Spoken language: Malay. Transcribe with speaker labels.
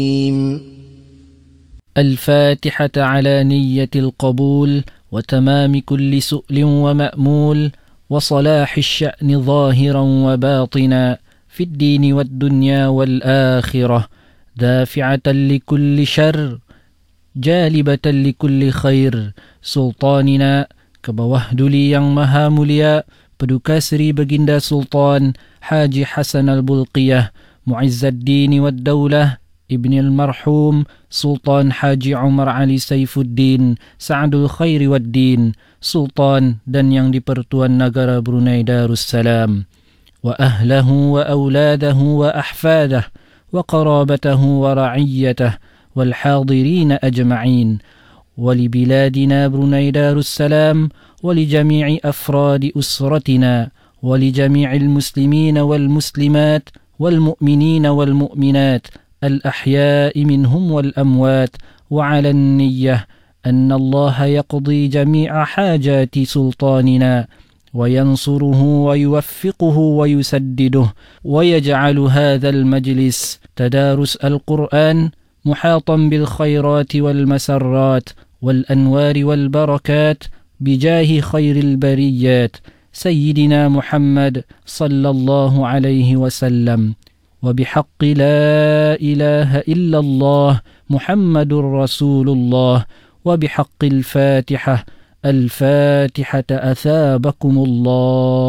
Speaker 1: الفاتحة على نية القبول وتمام كل سؤل ومأمول وصلاح الشأن ظاهرا وباطنا في الدين والدنيا والآخرة دافعة لكل شر جالبة لكل خير سلطاننا كبوهدلي yang maha mulia Paduka Seri Baginda Sultan Haji Hasan Al-Bulqiyah Mu'izzaddin wad-Daulah Ibn al-Marhum Sultan Haji Umar Ali Saifuddin Sa'adul Khairi wad-Din Sultan dan yang di-Pertuan Negara Brunei Darussalam wa ahlahu wa awladahu wa ahfadah wa qarabatahu wa ra'iyyatah wal hadirin ajma'in wa li biladina Brunei Darussalam wa li jami'i afradi usratina wa li jami'il muslimina wal muslimat wal mu'minina wal mu'minat الأحياء منهم والأموات وعلى النية أن الله يقضي جميع حاجات سلطاننا وينصره ويوفقه ويسدده ويجعل هذا المجلس تدارس القرآن محاطا بالخيرات والمسرات والأنوار والبركات بجاه خير البريات سيدنا محمد صلى الله عليه وسلم وبحق لا إله إلا الله محمد رسول الله وبحق الفاتحة أثابكم الله.